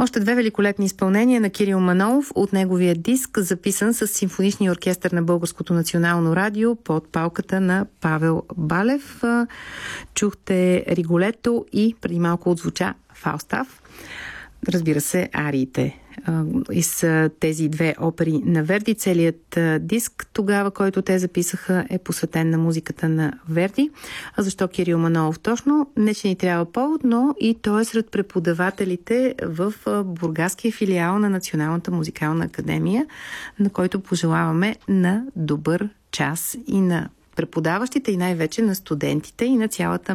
Още две великолепни изпълнения на Кирил Манолов от неговия диск, записан с симфоничния оркестър на Българското национално радио под палката на Павел Балев. Чухте Риголето и преди малко отзвуча Фалстаф. Разбира се, ариите из тези две опери на Верди. Целият диск тогава, който те записаха, е посветен на музиката на Верди. А защо Кирил Манолов точно? Не, че ни трябва повод, но и той е сред преподавателите в бургаския филиал на Националната музикална академия, на който пожелаваме на добър час и на преподаващите, и най-вече на студентите, и на цялата